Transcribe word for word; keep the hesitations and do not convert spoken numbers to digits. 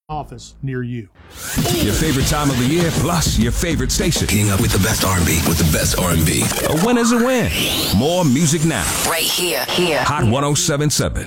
office near you. Your favorite time of the year, plus your favorite station. Keeping up with the best R and B, with the best R and B. A win is a win. More music now. Right here, here. Hot one oh seven point seven.